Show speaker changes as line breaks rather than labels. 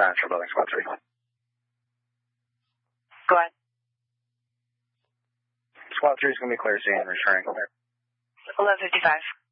Central Building, Squad 3.
Go ahead.
Squad 3 is going to be clear, seeing returning.
11:55.